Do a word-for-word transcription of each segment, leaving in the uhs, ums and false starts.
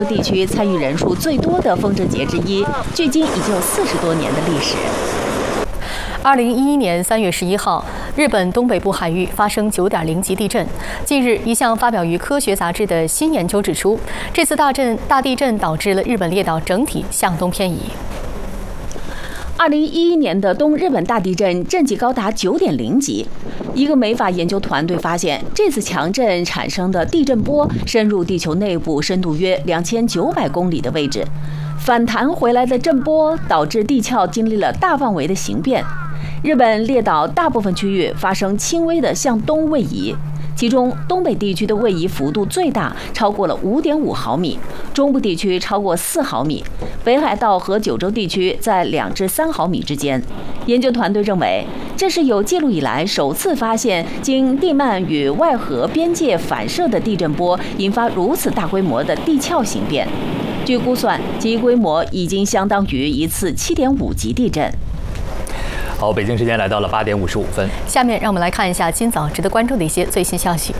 地区参与人数最多的风筝节之一，距今已经有四十多年的历史。 二零一一年三月十一号，日本东北部海域发生九点零级地震。近日，一项发表于《科学》杂志的新研究指出，这次大震大地震导致了日本列岛整体向东偏移。 二零一一年的东日本大地震震级高达九点零级。一个美法研究团队发现，这次强震产生的地震波深入地球内部深度约两千九百公里的位置，反弹回来的震波导致地壳经历了大范围的形变。日本列岛大部分区域发生轻微的向东位移，其中东北地区的位移幅度最大，超过了 五点五毫米，中部地区超过四毫米，北海道和九州地区在两至三毫米之间。研究团队认为，这是有记录以来首次发现经地幔与外核边界反射的地震波引发如此大规模的地壳形变。据估算，其规模已经相当于一次 七点五级地震。 好，北京时间来到了八点五十五分。 下面让我们来看一下今早值得关注的一些最新消息。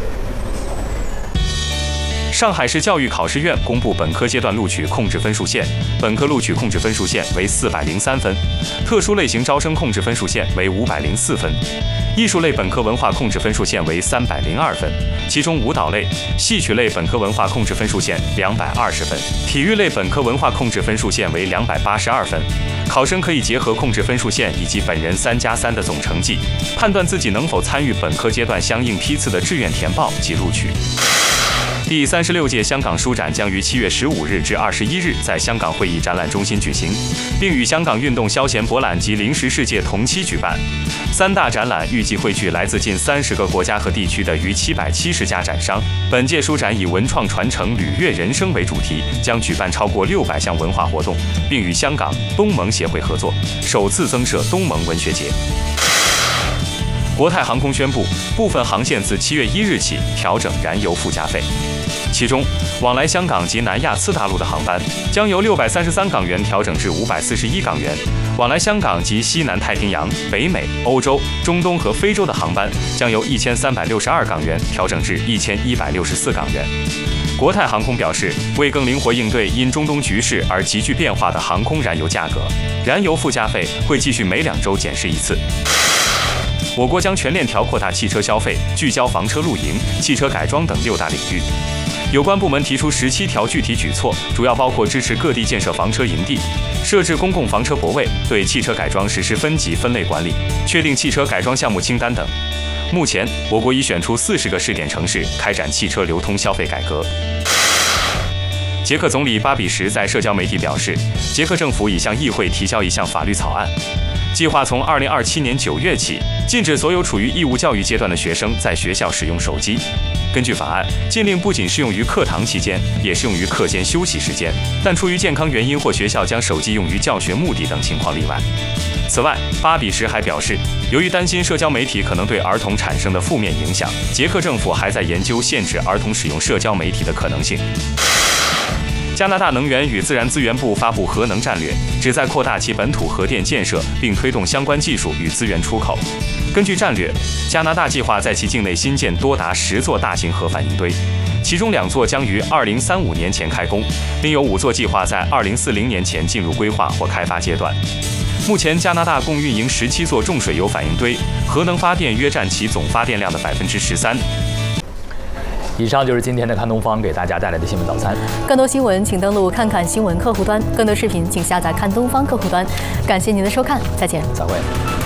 上海市教育考试院公布本科阶段录取控制分数线，本科录取控制分数线为四百零三分，特殊类型招生控制分数线为五百零四分，艺术类本科文化控制分数线为三百零二分，其中舞蹈类、戏曲类本科文化控制分数线两百二十分，体育类本科文化控制分数线为两百八十二分。考生可以结合控制分数线以及本人三加三的总成绩，判断自己能否参与本科阶段相应批次的志愿填报及录取。第三十六届香港书展将于七月十五日至二十一日在香港会议展览中心举行，并与香港运动消闲博览及零食世界同期举办。三大展览预计汇聚来自近三十个国家和地区的逾七百七十家展商。本届书展以文创传承、履越人生为主题，将举办超过六百项文化活动，并与香港东盟协会合作，首次增设东盟文学节。国泰航空宣布，部分航线自七月一日起调整燃油附加费，其中往来香港及南亚次大陆的航班将由六百三十三港元调整至五百四十一港元，往来香港及西南太平洋、北美、欧洲、中东和非洲的航班将由一千三百六十二港元调整至一千一百六十四港元。国泰航空表示，为更灵活应对因中东局势而急剧变化的航空燃油价格，燃油附加费会继续每两周检视一次。我国将全链条扩大汽车消费，聚焦房车露营、汽车改装等六大领域。有关部门提出十七条具体举措，主要包括支持各地建设房车营地，设置公共房车泊位，对汽车改装实施分级分类管理，确定汽车改装项目清单等。目前，我国已选出四十个试点城市开展汽车流通消费改革。捷克总理巴比什在社交媒体表示，捷克政府已向议会提交一项法律草案，计划从二零二七年九月起，禁止所有处于义务教育阶段的学生在学校使用手机。根据法案，禁令不仅适用于课堂期间，也适用于课间休息时间，但出于健康原因或学校将手机用于教学目的等情况例外。此外，巴比什还表示，由于担心社交媒体可能对儿童产生的负面影响，捷克政府还在研究限制儿童使用社交媒体的可能性。加拿大能源与自然资源部发布核能战略，旨在扩大其本土核电建设，并推动相关技术与资源出口。根据战略，加拿大计划在其境内新建多达十座大型核反应堆，其中两座将于二零三五年前开工，另有五座计划在二零四零年前进入规划或开发阶段。目前，加拿大共运营十七座重水铀反应堆，核能发电约占其总发电量的百分之十三。 以上就是今天的看东方给大家带来的新闻早餐。 更多新闻，请登录看看新闻客户端；更多视频，请下载看东方客户端。感谢您的收看，再见， 再会。